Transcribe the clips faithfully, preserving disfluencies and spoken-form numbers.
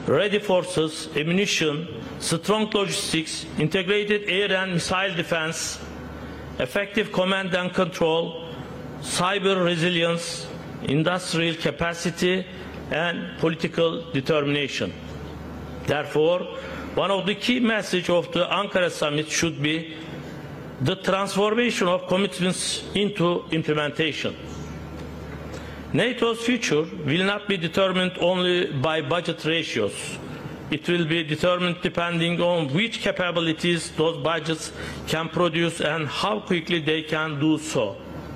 ready forces, ammunition, strong logistics, integrated air and missile defense, effective command and control, cyber resilience, industrial capacity, and political determination. Therefore, one of the key messages of the Ankara summit should be the transformation of commitments into implementation. NATO's future will not be determined only by budget ratios. It will be determined depending on which capabilities those budgets can produce and how quickly they can do so.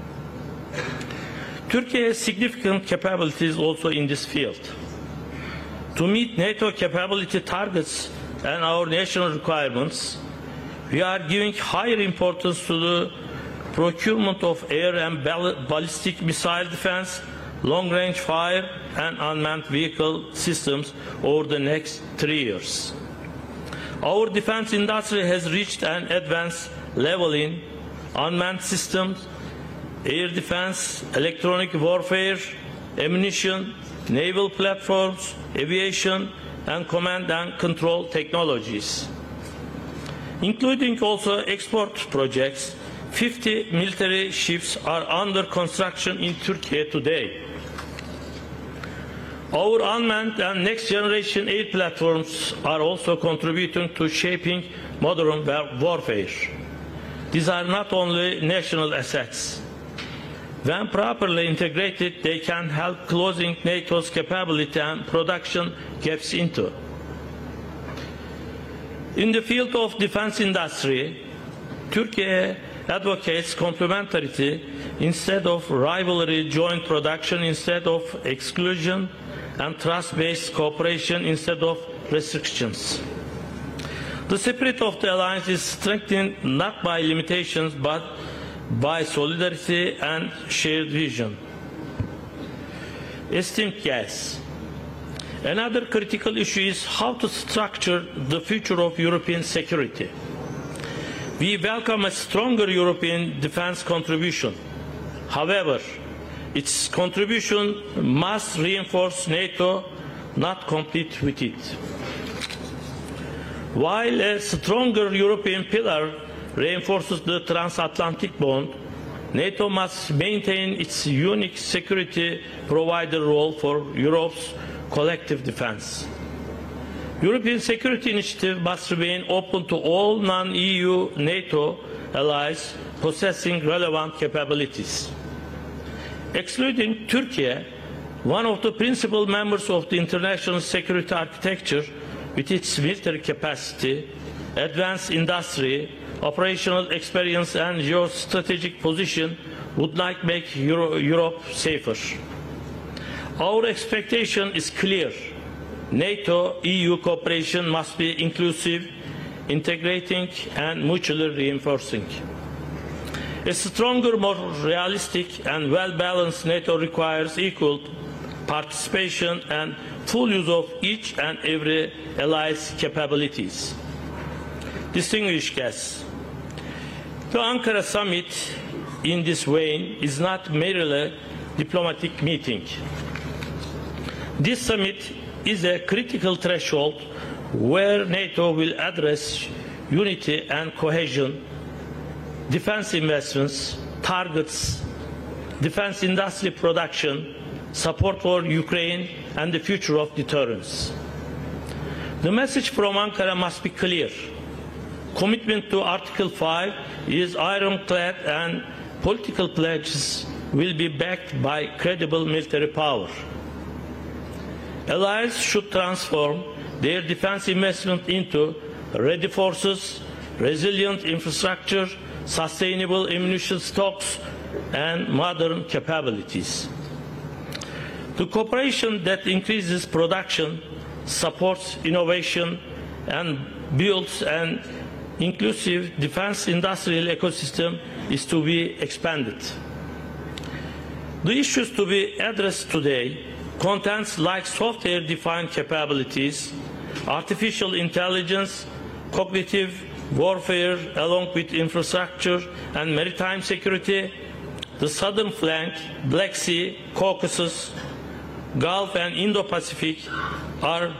Turkey has significant capabilities also in this field. To meet NATO capability targets and our national requirements, we are giving higher importance to the procurement of air and ballistic missile defense, long-range fire and unmanned vehicle systems over the next three years. Our defense industry has reached an advanced level in unmanned systems, air defense, electronic warfare, ammunition, naval platforms, aviation, and command and control technologies. Including also export projects, fifty military ships are under construction in Turkey today. Our unmanned and next-generation air platforms are also contributing to shaping modern warfare. These are not only national assets. When properly integrated, they can help closing NATO's capability and production gaps into. In the field of defense industry, Turkey advocates complementarity instead of rivalry, joint production instead of exclusion, and trust-based cooperation instead of restrictions. The spirit of the alliance is strengthened not by limitations but by solidarity and shared vision. Esteemed guests, another critical issue is how to structure the future of European security. We welcome a stronger European defense contribution. However, its contribution must reinforce NATO, not compete with it. While a stronger European pillar reinforces the transatlantic bond, NATO must maintain its unique security provider role for Europe's collective defense. European Security Initiative must remain open to all non-E U NATO allies possessing relevant capabilities. Excluding Turkey, one of the principal members of the international security architecture with its military capacity, advanced industry, operational experience and geostrategic position would like make Euro Europe safer. Our expectation is clear. NATO-E U cooperation must be inclusive, integrating and mutually reinforcing. A stronger, more realistic and well-balanced NATO requires equal participation and full use of each and every ally's capabilities. Distinguished guests, the Ankara summit in this vein is not merely a diplomatic meeting. This summit is a critical threshold where NATO will address unity and cohesion, defense investments, targets, defense industry production, support for Ukraine, and the future of deterrence. The message from Ankara must be clear. Commitment to Article five is ironclad and political pledges will be backed by credible military power. Allies should transform their defense investment into ready forces, resilient infrastructure, sustainable ammunition stocks, and modern capabilities. The cooperation that increases production, supports innovation, and builds an inclusive defense industrial ecosystem is to be expanded. The issues to be addressed today contents like software-defined capabilities, artificial intelligence, cognitive warfare along with infrastructure and maritime security, the southern flank, Black Sea, Caucasus, Gulf and Indo-Pacific are different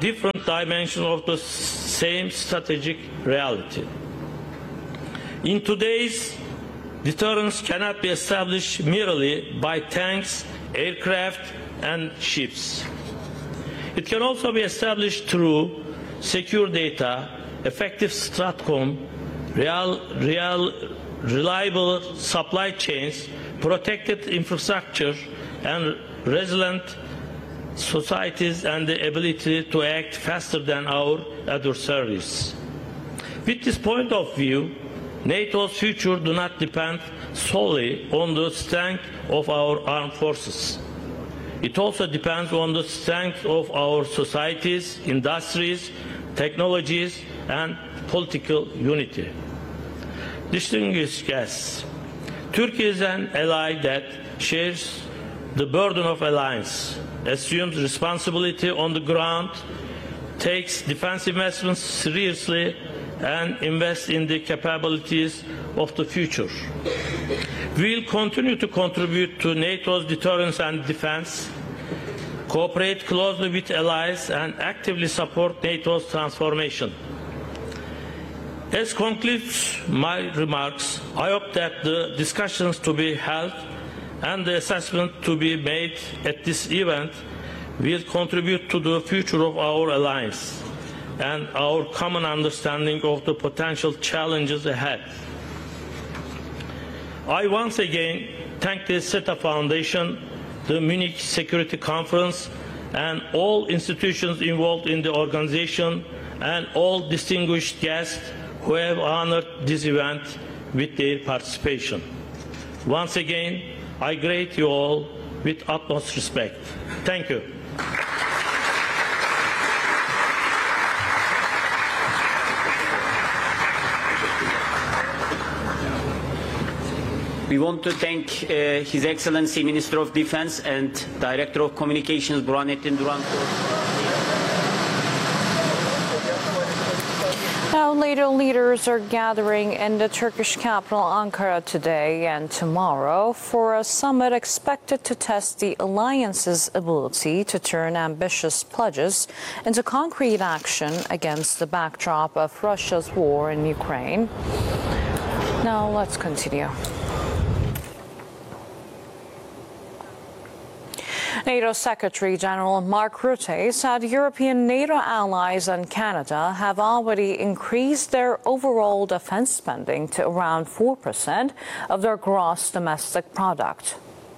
different dimensions of the same strategic reality. In today's deterrence cannot be established merely by tanks, aircraft, and ships. It can also be established through secure data, effective STRATCOM, real, real, reliable supply chains, protected infrastructure, and resilient societies, and the ability to act faster than our adversaries. With this point of view, NATO's future does not depend solely on the strength of our armed forces. It also depends on the strength of our societies, industries, technologies, and political unity. Distinguished guests, Turkey is an ally that shares the burden of alliance, assumes responsibility on the ground, takes defense investments seriously, and invests in the capabilities of the future. We will continue to contribute to NATO's deterrence and defense, cooperate closely with allies, and actively support NATO's transformation. As concludes my remarks, I hope that the discussions to be held and the assessment to be made at this event will contribute to the future of our alliance and our common understanding of the potential challenges ahead. I once again thank the SETA Foundation, the Munich Security Conference, and all institutions involved in the organization, and all distinguished guests who have honored this event with their participation. Once again, I greet you all with utmost respect. Thank you. We want to thank uh, His Excellency Minister of Defense and Director of Communications Burhanettin Duran. Now, NATO leaders are gathering in the Turkish capital Ankara today and tomorrow for a summit expected to test the alliance's ability to turn ambitious pledges into concrete action against the backdrop of Russia's war in Ukraine. Now, let's continue. NATO Secretary General Mark Rutte said European NATO allies and Canada have already increased their overall defense spending to around four percent of their gross domestic product.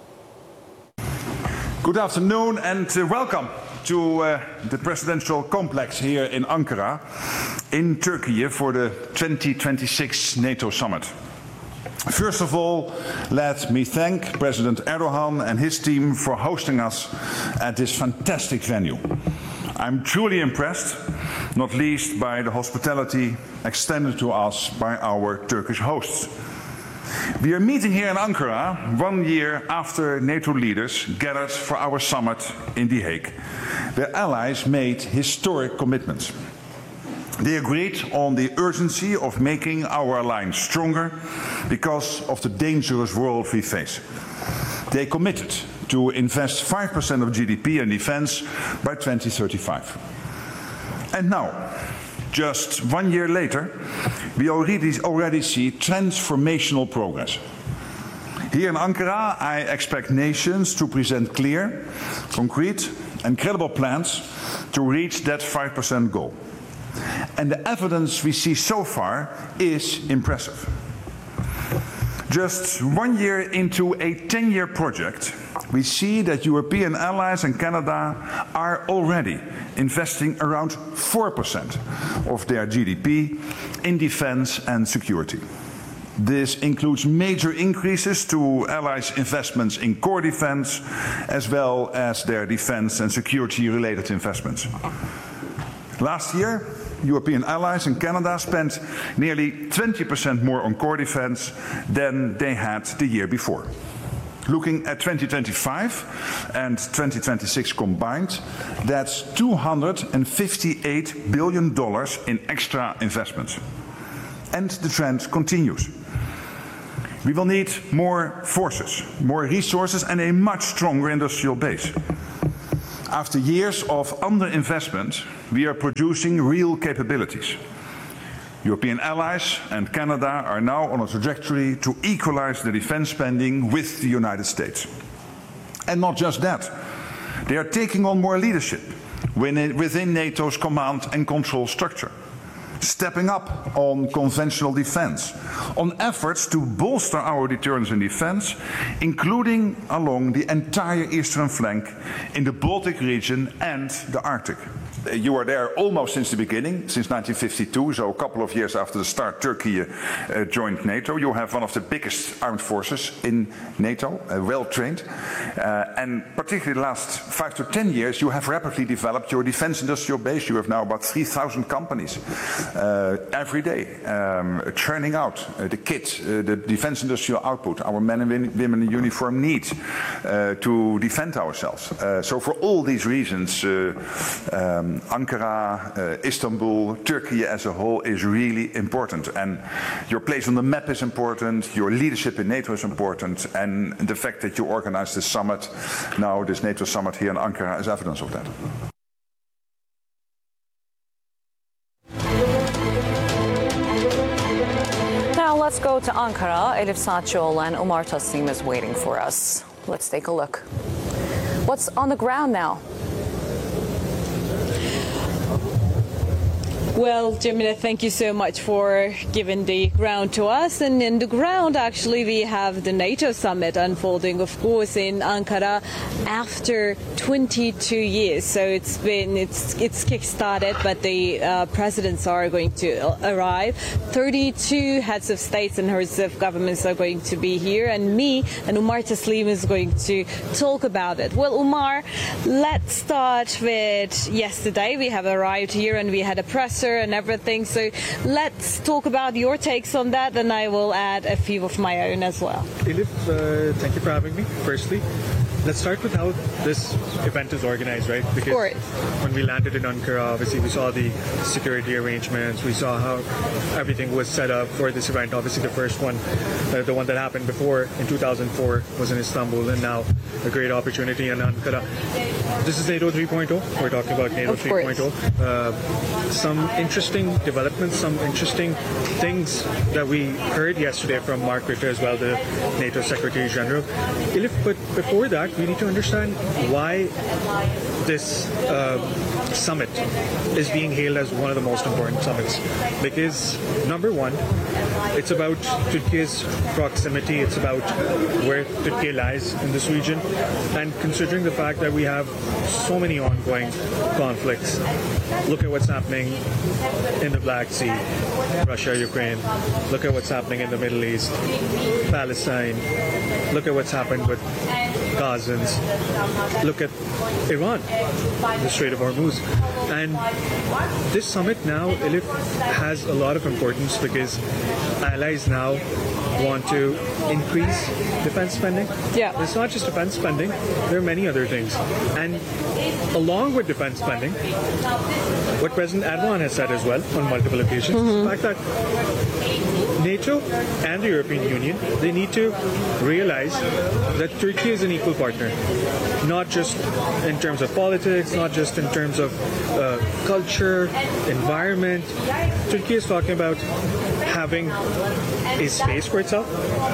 Good afternoon and uh, welcome to uh, the presidential complex here in Ankara, in Turkey, for the twenty twenty-six NATO summit. First of all, let me thank President Erdogan and his team for hosting us at this fantastic venue. I'm truly impressed, not least by the hospitality extended to us by our Turkish hosts. We are meeting here in Ankara one year after NATO leaders gathered for our summit in The Hague, where allies made historic commitments. They agreed on the urgency of making our alliance stronger because of the dangerous world we face. They committed to invest five percent of G D P in defense by twenty thirty-five. And now, just one year later, we already, already see transformational progress. Here in Ankara, I expect nations to present clear, concrete and credible plans to reach that five percent goal. And the evidence we see so far is impressive. Just one year into a ten-year project, we see that European allies and Canada are already investing around four percent of their G D P in defense and security. This includes major increases to allies' investments in core defense, as well as their defense and security-related investments. Last year, European allies and Canada spent nearly twenty percent more on core defense than they had the year before. Looking at twenty twenty-five and twenty twenty-six combined, that's two hundred fifty-eight billion dollars in extra investments. And the trend continues. We will need more forces, more resources and a much stronger industrial base. After years of underinvestment, we are producing real capabilities. European allies and Canada are now on a trajectory to equalize the defense spending with the United States. And not just that, they are taking on more leadership within NATO's command and control structure, stepping up on conventional defense, on efforts to bolster our deterrence and defense, including along the entire eastern flank in the Baltic region and the Arctic. You were there almost since the beginning, since nineteen fifty-two, so a couple of years after the start Turkey uh, joined NATO. You have one of the biggest armed forces in NATO, uh, well trained. Uh, and particularly the last five to ten years, you have rapidly developed your defense industrial base. You have now about three thousand companies uh, every day um, churning out uh, the kit, uh, the defense industrial output our men and women in uniform need uh, to defend ourselves. Uh, so for all these reasons, uh, um, Ankara, uh, Istanbul, Turkey as a whole is really important. And your place on the map is important, your leadership in NATO is important, and the fact that you organize this summit, now this NATO summit here in Ankara, is evidence of that. Now let's go to Ankara. Elif Saatçıoğlu and Umar Taslim is waiting for us. Let's take a look. What's on the ground now? Well, Jamila, thank you so much for giving the ground to us. And in the ground, actually, we have the NATO summit unfolding, of course, in Ankara after twenty-two years. So it's been, it's it's kick-started, but the uh, presidents are going to arrive. thirty-two heads of states and heads of governments are going to be here. And me and Umar Taslim is going to talk about it. Well, Umar, let's start with yesterday. We have arrived here and we had a press and everything. So let's talk about your takes on that, and I will add a few of my own as well. Elif, uh, thank you for having me. Firstly, let's start with how this event is organized, right? Because of course. When we landed in Ankara, obviously we saw the security arrangements, we saw how everything was set up for this event. Obviously the first one, uh, the one that happened before in two thousand four was in Istanbul, and now a great opportunity in Ankara. This is NATO three point oh. We're talking about NATO three point oh. Uh, some interesting developments, some interesting things that we heard yesterday from Mark Rutte as well, the NATO Secretary General. Elif, but before that, we need to understand why this uh, summit is being hailed as one of the most important summits. Because, number one, it's about Turkey's proximity, it's about where Turkey lies in this region, and considering the fact that we have so many ongoing conflicts. Look at what's happening in the Black Sea, Russia, Ukraine. Look at what's happening in the Middle East, Palestine. Look at what's happened with Gazans. Look at Iran, the Strait of Hormuz. And this summit now, Elif, has a lot of importance because allies now want to increase defense spending. Yeah. It's not just defense spending, there are many other things. And along with defense spending, what President Erdogan has said as well on multiple occasions, mm-hmm. is the fact that NATO and the European Union, they need to realize that Turkey is an equal partner, not just in terms of politics, not just in terms of uh, culture, environment. Turkey is talking about having a space for itself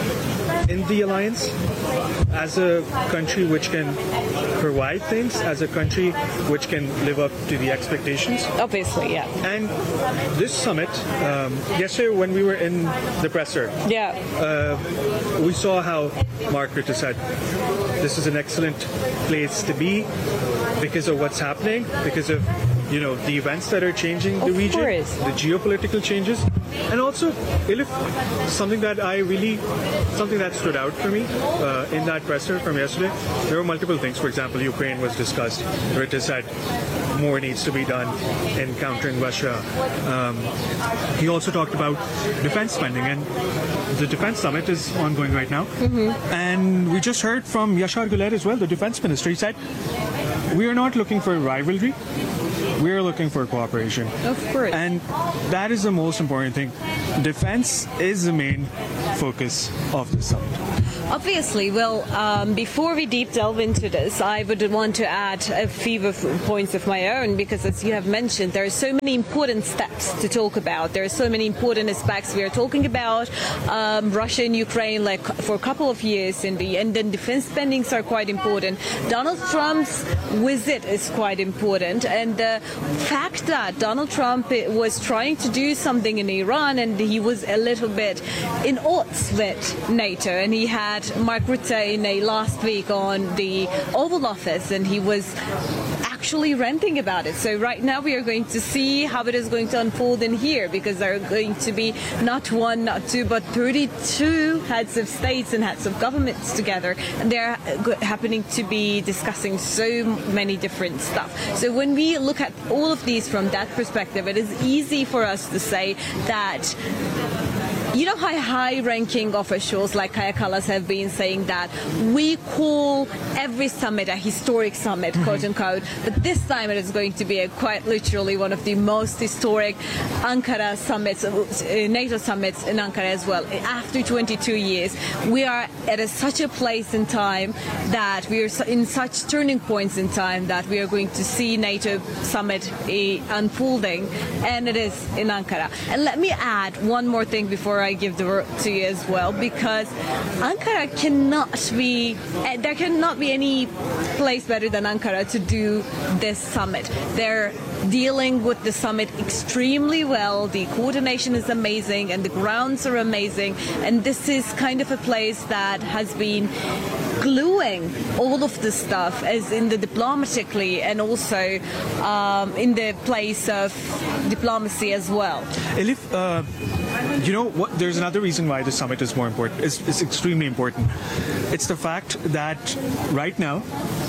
in the alliance as a country which can provide things, as a country which can live up to the expectations. Obviously, yeah. And this summit, um, yesterday when we were in the presser, yeah, uh, we saw how Mark Rutte said, this is an excellent place to be because of what's happening, because of you know the events that are changing the of region, course. the geopolitical changes, and also, Elif, something that I really, something that stood out for me uh, in that presser from yesterday. There were multiple things. For example, Ukraine was discussed. Rutte said more needs to be done in countering Russia. Um, he also talked about defense spending, and the defense summit is ongoing right now. Mm-hmm. And we just heard from Yashar Guler as well, the defense minister. He said, we are not looking for rivalry. we're looking for cooperation. Of course. And that is the most important thing. Defense is the main focus of the summit. Obviously, well, um, before we deep delve into this, I would want to add a few of points of my own, because as you have mentioned, there are so many important steps to talk about. There are so many important aspects we are talking about. Um, Russia and Ukraine, like for a couple of years, in the, and then defense spendings are quite important. Donald Trump's visit is quite important, and the fact that Donald Trump was trying to do something in Iran, and he was a little bit in odds with NATO, and he had Mark Rutte in a last week on the Oval Office, and he was actually ranting about it. So right now we are going to see how it is going to unfold in here, because there are going to be not one, not two, but thirty-two heads of states and heads of governments together, and they're happening to be discussing so many different stuff. So when we look at all of these from that perspective, it is easy for us to say that, you know, how high-ranking officials like Kaja Kallas have been saying that we call every summit a historic summit, mm-hmm. quote unquote, but this time it is going to be a quite literally one of the most historic Ankara summits, uh, NATO summits in Ankara as well. After twenty-two years, we are at a, such a place in time that we are in such turning points in time that we are going to see NATO summit uh, unfolding, and it is in Ankara. And let me add one more thing before I give the word to you as well, because Ankara cannot be, there cannot be any place better than Ankara to do this summit. They're dealing with the summit extremely well. The coordination is amazing, and the grounds are amazing, and this is kind of a place that has been gluing all of the stuff, as in the diplomatically and also um, in the place of diplomacy as well. Elif, uh, you know what? There's another reason why the summit is more important. It's, it's extremely important. It's the fact that right now,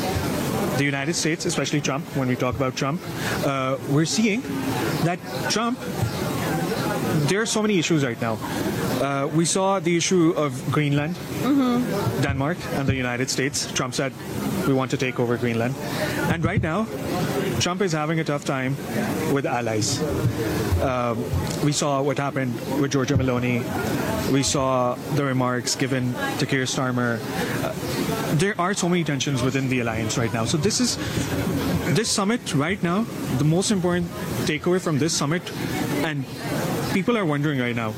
the United States, especially Trump, when we talk about Trump, uh, we're seeing that Trump, there are so many issues right now. Uh, we saw the issue of Greenland, mm-hmm. Denmark, and the United States. Trump said, we want to take over Greenland. And right now, Trump is having a tough time with allies. Um, we saw what happened with Giorgia Meloni. We saw the remarks given to Keir Starmer. Uh, there are so many tensions within the alliance right now. So this is, this summit right now, the most important takeaway from this summit, and people are wondering right now,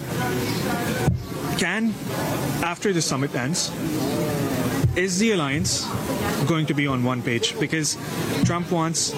can, after the summit ends, is the alliance going to be on one page? Because Trump wants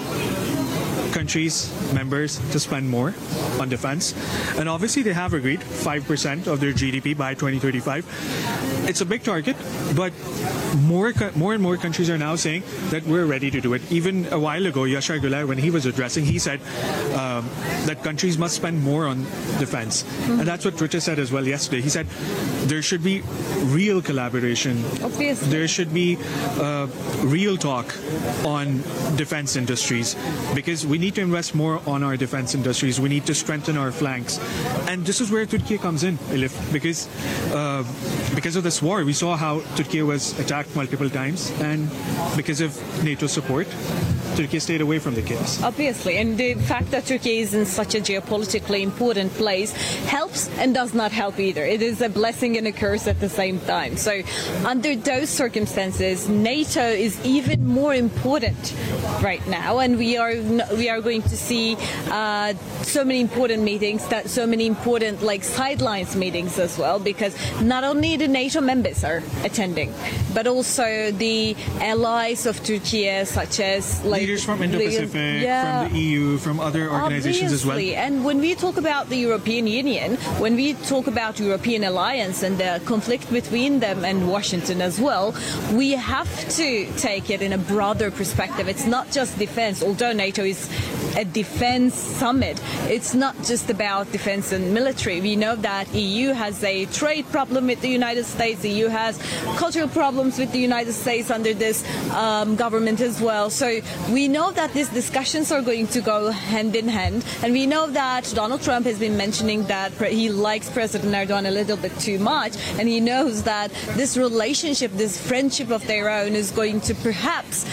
countries, members, to spend more on defense. And obviously they have agreed five percent of their G D P by twenty thirty-five. It's a big target, but more more and more countries are now saying that we're ready to do it. Even a while ago, Yashar Gulay, when he was addressing, he said um, that countries must spend more on defense. Mm-hmm. And that's what Rutte said as well yesterday. He said there should be real collaboration. Obviously. There should be uh, real talk on defense industries, because we need to invest more on our defense industries. We need to strengthen our flanks. And this is where Turkey comes in, Elif, because uh, because of this war, we saw how Turkey was attacked multiple times, and because of NATO support, Turkey stayed away from the chaos. Obviously, and the fact that Turkey is in such a geopolitically important place helps and does not help either. It is a blessing and a curse at the same time. So under those circumstances, NATO is even more important right now, and we are we are going to see uh, so many important meetings, that so many important like sidelines meetings as well, because not only the NATO members are attending, but also the allies of Turkey, such as like leaders from Indo-Pacific, yeah, from the E U, from other organizations obviously. as well. And when we talk about the European Union, when we talk about European alliance and the conflict between them and Washington as well, we have to take it in a broader perspective. It's not just defense, although NATO is a defense summit. It's not just about defense and military. We know that E U has a trade problem with the United States. E U has cultural problems with the United States under this um, government as well. So we know that these discussions are going to go hand in hand. And we know that Donald Trump has been mentioning that he likes President Erdogan a little bit too much. And he knows that this relationship, this friendship of their own is going to perhaps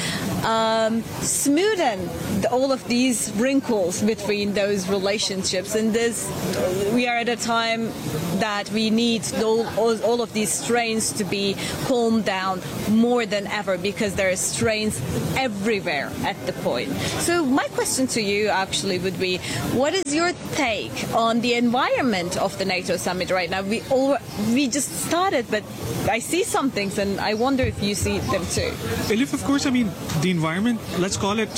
um, smoothen the, all of these wrinkles between those relationships. And this, we are at a time that we need all, all, all of these strains to be calmed down more than ever, because there are strains everywhere at the point. So my question to you actually would be, what is your take on the environment of the NATO summit right now? We all, we just started, but I see some things and I wonder if you see them too. Elif, of course, I mean, the environment, let's call it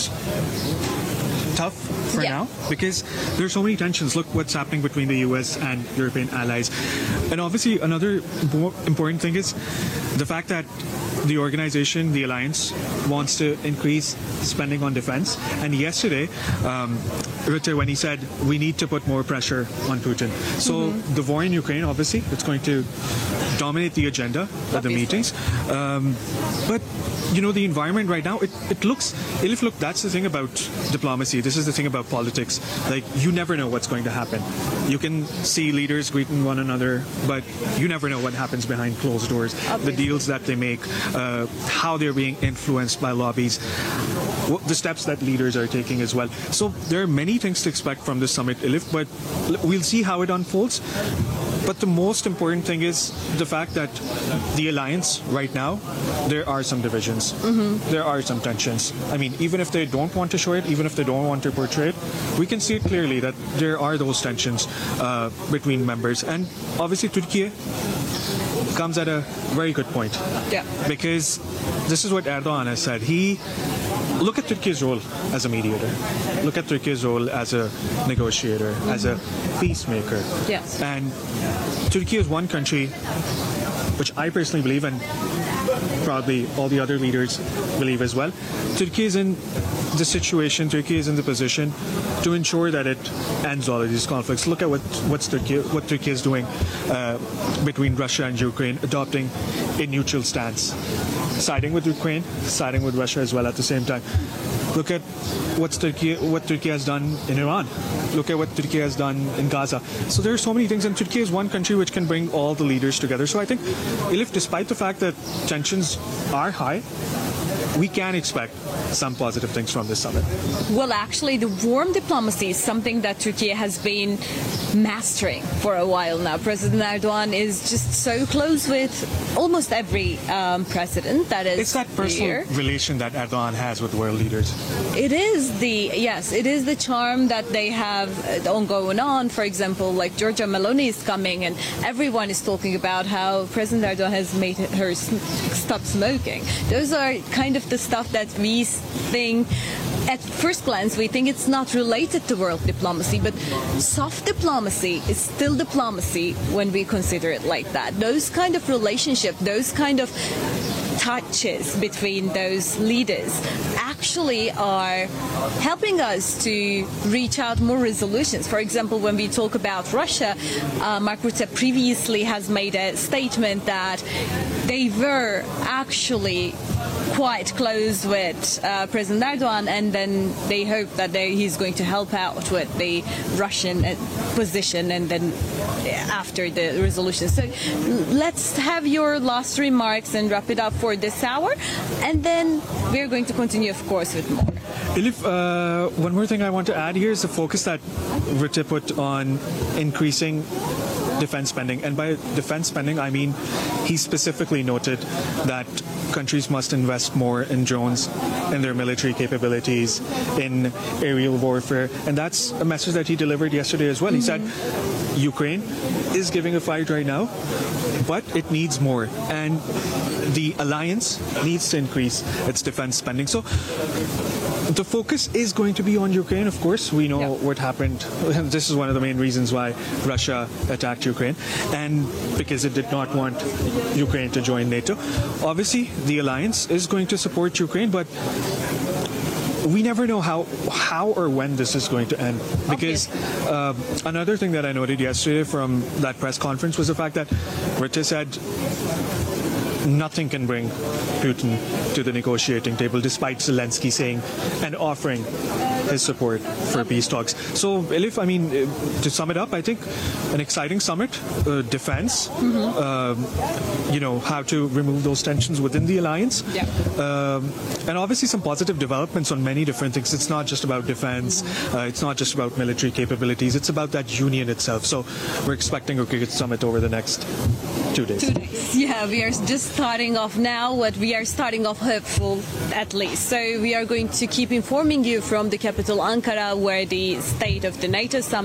tough for Yeah. now, because there's so many tensions. Look what's happening between the U S and European allies. And obviously another more important thing is the fact that the organization, the alliance, wants to increase spending on defense. And yesterday, um, Rutte, when he said we need to put more pressure on Putin. So Mm-hmm. the war in Ukraine, obviously, it's going to dominate the agenda at the Obviously. meetings. Um, but you know, the environment right now, it, it looks, Elif, look, that's the thing about diplomacy. This is the thing about politics. Like, you never know what's going to happen. You can see leaders greeting one another, but you never know what happens behind closed doors. Obviously. The deals that they make, uh, how they're being influenced by lobbies, what, the steps that leaders are taking as well. So there are many things to expect from this summit, Elif, but l- we'll see how it unfolds. But the most important thing is the fact that the alliance right now, there are some divisions. Mm-hmm. There are some tensions. I mean, even if they don't want to show it, even if they don't want to portray it, we can see it clearly that there are those tensions uh, between members. And obviously Turkey comes at a very good point. Yeah. Because this is what Erdogan has said. He Look at Turkey's role as a mediator. Look at Turkey's role as a negotiator, mm-hmm. as a peacemaker. Yes. And Turkey is one country which I personally believe, and probably all the other leaders believe as well, Turkey is in the situation, Turkey is in the position to ensure that it ends all of these conflicts. Look at what what's Turkey, what Turkey is doing uh, between Russia and Ukraine, adopting a neutral stance, siding with Ukraine, siding with Russia as well at the same time. Look at what's Turkey, what Turkey has done in Iran. Look at what Turkey has done in Gaza. So there are so many things, and Turkey is one country which can bring all the leaders together. So I think, Elif, despite the fact that tensions are high, we can expect some positive things from this summit. Well, actually, the warm diplomacy is something that Turkey has been mastering for a while now. President Erdogan is just so close with almost every um, president that is It's that personal here. relation that Erdogan has with world leaders. It is the, yes, it is the charm that they have uh, on going on. For example, like Giorgia Meloni is coming and everyone is talking about how President Erdogan has made her s- stop smoking. Those are kind of the stuff that we think, at first glance, we think it's not related to world diplomacy, but soft diplomacy is still diplomacy when we consider it like that. Those kind of relationship, those kind of touches between those leaders actually are helping us to reach out more resolutions. For example, when we talk about Russia, uh, Mark Rutte previously has made a statement that they were actually quite close with uh, President Erdogan, and then they hope that they, he's going to help out with the Russian uh, position, and then after the resolution. So let's have your last remarks and wrap it up for this hour, and then we're going to continue, of course, with more. Elif, uh, one more thing I want to add here is the focus that Rutte put on increasing defense spending. And by defense spending, I mean he specifically noted that countries must invest more in drones, in their military capabilities, in aerial warfare. And that's a message that he delivered yesterday as well. He said Ukraine is giving a fight right now, but it needs more. And the alliance needs to increase its defense spending. So the focus is going to be on Ukraine, of course. We know Yeah. what happened. This is one of the main reasons why Russia attacked Ukraine, and because it did not want Ukraine to join NATO. Obviously, the alliance is going to support Ukraine, but we never know how how or when this is going to end. Because uh, another thing that I noted yesterday from that press conference was the fact that Rutte said nothing can bring Putin to the negotiating table, despite Zelensky saying and offering his support for peace talks. So, Elif, I mean, uh, to sum it up, I think an exciting summit, uh, defense, Mm-hmm. um, you know, how to remove those tensions within the alliance, Yeah. um, and obviously some positive developments on many different things. It's not just about defense, uh, it's not just about military capabilities, it's about that union itself. So, we're expecting a cricket summit over the next two days. Two days. Yeah, we are just starting off now, but we are starting off hopeful at least. So we are going to keep informing you from the capital Ankara, where the state of the NATO summit